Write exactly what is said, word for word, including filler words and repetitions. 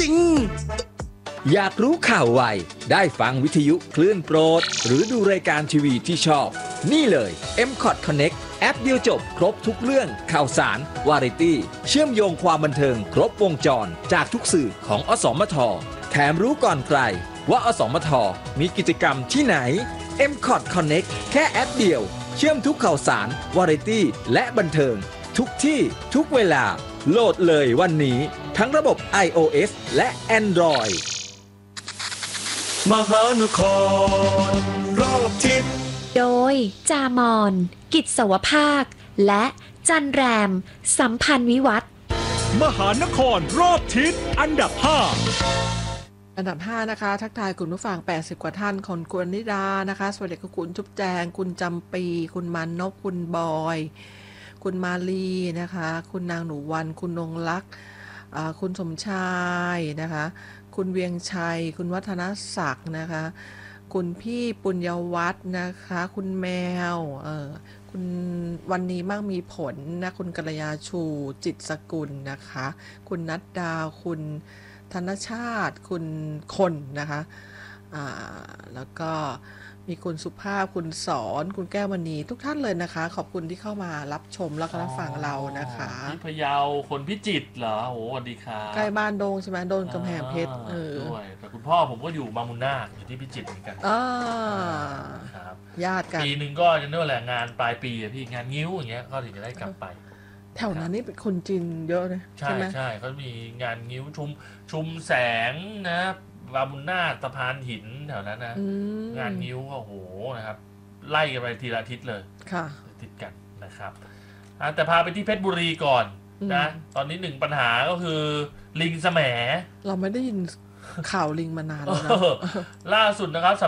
ริงๆอยากรู้ข่าวไวได้ฟังวิทยุคลื่นโปรดหรือดูรายการทีวีที่ชอบนี่เลย เอ็ม คอท Connect แอปเดียวจบครบทุกเรื่องข่าวสารวาไรตี้เชื่อมโยงความบันเทิงครบวงจรจากทุกสื่อของอสมทแถมรู้ก่อนใครว่าอสมทมีกิจกรรมที่ไหน เอ็ม คอท Connect แค่แอปเดียวเชื่อมทุกข่าวสารวาไรตี้และบันเทิงทุกที่ทุกเวลาโหลดเลยวันนี้ทั้งระบบ iOS และ Android มหานครรอบทิศโดยจามอนกิจสวภาคและจันแรมสัมพันธ์วิวัฒน์มหานครรอบทิศอันดับห้าอันดับห้านะคะทักทายคุณผู้ฟังแปดสิบกว่าท่านคนกวนนิดานะคะสวัสดีคุณจุ๊บแจงคุณจำปีคุณมานพคุณบอยคุณมาลีนะคะคุณนางหนูวันคุณนงลักษ์คุณสมชายนะคะคุณเวียงชัยคุณวัฒนศักดิ์นะคะคุณพี่ปุญญวัฒน์นะคะคุณแมวเออคุณวันนี้มั่งมีผลนะคุณกัลยาชูจิตสกุลนะคะคุณนัดดาวคุณธนชาติคุณคนนะคะอ่าแล้วก็มีคุณสุภาพคุณสอนคุณแก้วมณีทุกท่านเลยนะคะขอบคุณที่เข้ามารับชมแล้วก็รับฟังเรานะคะที่พะเยาคนพิจิตรเหรอโอ้สวัสดีครับใกล้บ้านโดงใช่ไหมโดนกำแพงเพชรเออด้วยแต่คุณพ่อผมก็อยู่บางมุนนาอยู่ที่พิจิตรเหมือนกันอ่าครับญาติกันปีหนึ่งก็จะเนื่องแหละงานปลายปีอะพี่งานงิ้วอย่างเงี้ยก็ถึงจะได้กลับไปแถวนั้นนี่เป็นคนจีนเยอะเลยใช่ไหมใช่เขามีงานงิ้วชุมชุมแสงนะบาบุญนาสะพานหินแถวนั้นนะงานงิ้วโอ้โหนะครับไล่กันไปทีละอาทิตย์เลยค่ะติดกันนะครับแต่พาไปที่เพชรบุรีก่อนนะตอนนี้หนึ่งปัญหาก็คือลิงแสมเราไม่ได้ยินข่าวลิงมานานแล้วนะล่าสุดนะครับ